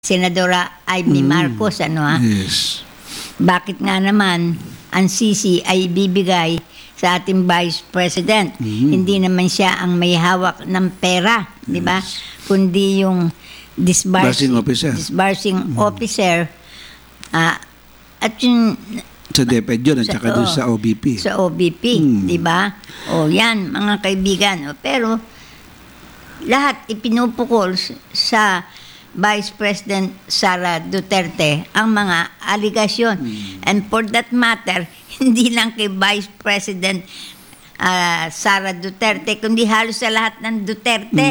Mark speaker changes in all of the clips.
Speaker 1: Senadora Amy Marcos,
Speaker 2: Yes.
Speaker 1: bakit nga naman ang CC ay bibigay sa ating Vice President? Hindi naman siya ang may hawak ng pera, di ba? Kundi yung
Speaker 2: Disbursing officer.
Speaker 1: disbursing officer, at yung
Speaker 2: Sa DepEd yun at saka doon sa OBP.
Speaker 1: sa OBP, di ba? O yan, mga kaibigan. Pero lahat ipinupukol sa Vice President Sara Duterte ang mga aligasyon. And for that matter, hindi lang kay Vice President Sara Duterte, kundi halos sa lahat ng Duterte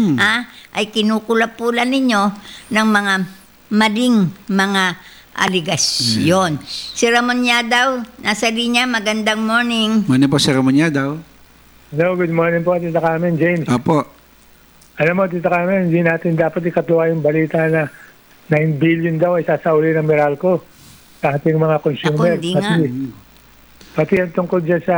Speaker 1: ay kinukulapulan ninyo ng mga maling mga aligasyon. Si Ramon Yadaw, nasa linya, magandang morning.
Speaker 2: Muna po sa Ramon daw.
Speaker 3: Hello, good morning po, Tita Carmen, James.
Speaker 2: Apo.
Speaker 3: Alam mo, Tita Carmen, hindi natin dapat ikatuwa yung balita na 9 billion daw ay sasauli ng Meralco sa ating mga consumer.
Speaker 1: Ako, hindi nga.
Speaker 3: Pati ang tungkol dyan sa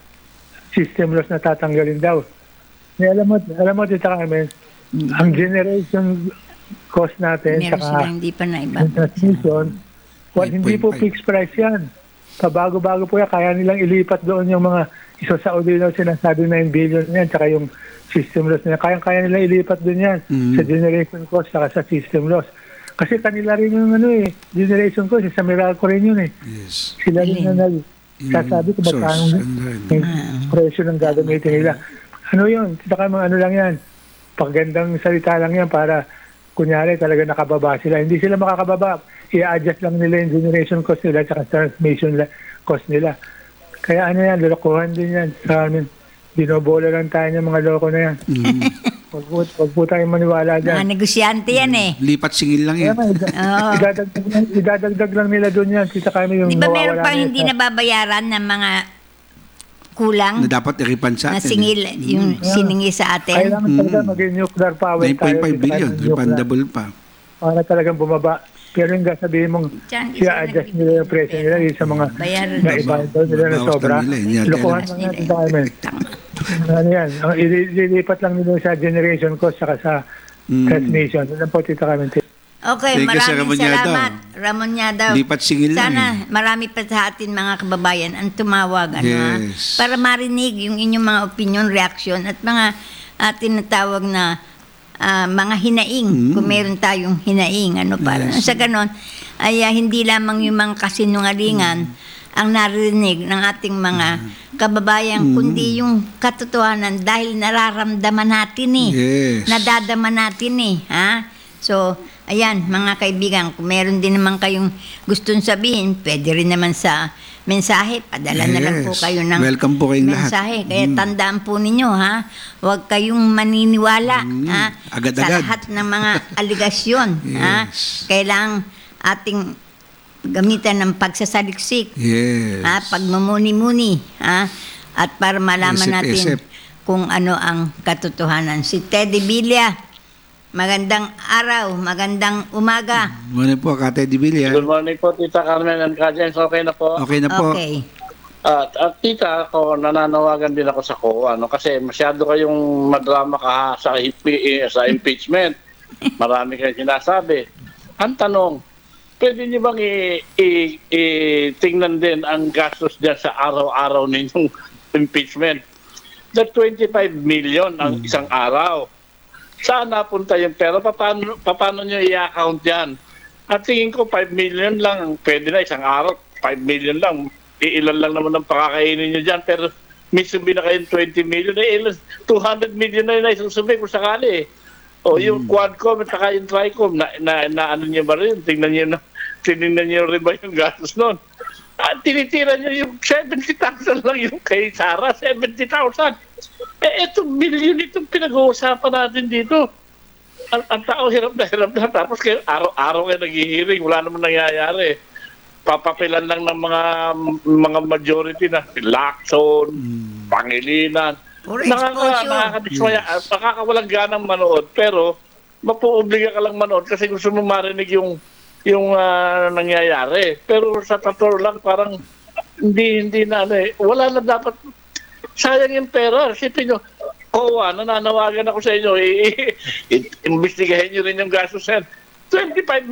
Speaker 3: system loss na tatanggalin daw. Alam mo, Tita Carmen, ang generation cost natin
Speaker 1: Meron
Speaker 3: saka
Speaker 1: silang hindi pa na iba.
Speaker 3: yung transmission, hindi po
Speaker 2: 8.5.
Speaker 3: fixed price yan. Pabago-bago po yan, kaya nilang ilipat doon yung mga isasauli daw sinasabi 9 billion yan, saka yung system loss nila. Kaya nila ilipat doon yan sa generation cost saka sa system loss. Kasi kanila rin yung generation cost, sa Meralco rin yun
Speaker 2: Yes.
Speaker 3: Sila rin na nagsasabi kung magkano yung presyo ng gagamitin nila. Ano yun? Saka mga ano lang yan. Pagandang salita lang yan para kunyari talaga nakababa sila. Hindi sila makakababa. I-adjust lang nila yung generation cost nila at transmission cost nila. Kaya ano yan, lolokohan din yan. Sa amin, binobola lang tayo ng mga loko na yan. Huwag po tayong maniwala dyan.
Speaker 1: Mga negosyante yan
Speaker 2: Lipat singil lang yan.
Speaker 3: Idadagdag lang nila doon yan. Kita kami yung
Speaker 1: Di ba meron
Speaker 3: mawawala
Speaker 1: pang
Speaker 3: nila
Speaker 1: hindi
Speaker 3: sa-
Speaker 1: nababayaran ng mga kulang
Speaker 2: Na dapat i-refund sa
Speaker 1: na
Speaker 2: atin.
Speaker 1: singil, yung siningi sa atin?
Speaker 3: Kailangan talaga maging nuclear power tayo.
Speaker 2: 9.5 billion.
Speaker 3: Kita kami nuclear.
Speaker 2: Refundable pa.
Speaker 3: Para talagang bumaba. Pero yung sabihin mong
Speaker 1: Diyan,
Speaker 3: i-adjust nila yung presyo nila yung sa mga
Speaker 1: Bayaran
Speaker 3: na iba nila na
Speaker 2: Babawas
Speaker 3: sobra.
Speaker 2: lang nila, yan.
Speaker 3: Lokohan lang natin sa amin. Ano yan? Ang ililipat lang nila sa generation cost saka sa transmission. Ano po, Tita Carmen?
Speaker 1: Okay,
Speaker 2: Thank you, Sir
Speaker 1: maraming
Speaker 2: Ramon Yadaw.
Speaker 1: salamat. Ramon Yadaw.
Speaker 2: Lipat singil lang
Speaker 1: Sana marami pa sa atin mga kababayan ang tumawag
Speaker 2: Yes.
Speaker 1: para marinig yung inyong mga opinion, reaction at mga tinatawag na mga hinaing, kung meron tayong hinaing, para sa ganon, ay hindi lamang yung mga kasinungalingan ang narinig ng ating mga kababayan, kundi yung katotohanan dahil nararamdaman natin
Speaker 2: Yes.
Speaker 1: nadadama natin So, ayan, mga kaibigan, kung meron din naman kayong gustong sabihin, pwede rin naman sa mensahe, padala na lang po
Speaker 2: Yes.
Speaker 1: kayo ng
Speaker 2: Welcome po kayong lahat.
Speaker 1: mensahe. Kaya tandaan po ninyo, huwag kayong maniniwala sa
Speaker 2: Agad-agad.
Speaker 1: lahat ng mga aligasyon.
Speaker 2: Yes.
Speaker 1: Kailangang ating gamitan ng pagsasaliksik,
Speaker 2: Yes.
Speaker 1: pagmumuni-muni, at para malaman natin
Speaker 2: Isip-isip.
Speaker 1: kung ano ang katotohanan. Si Teddy Villa, magandang araw, magandang umaga.
Speaker 2: Muna po, Kate Di Villa.
Speaker 4: Good morning po, Tita Carmen and Kajens. Okay na po.
Speaker 2: Okay na po.
Speaker 1: Okay.
Speaker 4: At Tita, ako, nananawagan din ako sa COA, kasi masyado kayong madrama sa impeachment. Marami kayong sinasabi. Ang tanong, pwede niyo bang tingnan din ang gastos dyan sa araw-araw ninyong impeachment? That 25 million ang isang araw. Saan napunta yung pera? Paano nyo i-account yan? At tingin ko 5 million lang, pwede na isang araw, 5 million lang. Ilan lang naman ang pakakainin nyo dyan. Pero may subi na kayong 20 million, 200 million na yun ay susubi kung sakali. O yung Quadcom at saka yung Tricom, na ano nyo ba rin? Tingnan nyo rin ba yung gastos nun? Tinitira nyo yung 70,000 lang yung kay Sara, 70,000. Itong million itong pinag-uusapan natin dito. Ang tao hirap na. Tapos araw-araw kayo naghihiring. Wala naman nangyayari. Papapilan lang ng mga majority na Lacson, Pangilinan.
Speaker 1: Puro exposure.
Speaker 4: Nakakadismaya. Nakakawalang ganang manood. Pero mapuobliga ka lang manood kasi gusto mo marinig yung nangyayari. Pero sa totoo lang parang hindi na wala na dapat. Sayang yung pera. Sipin nyo, nananawagan ako sa inyo. Imbestigahin nyo rin yung gastos yan. 25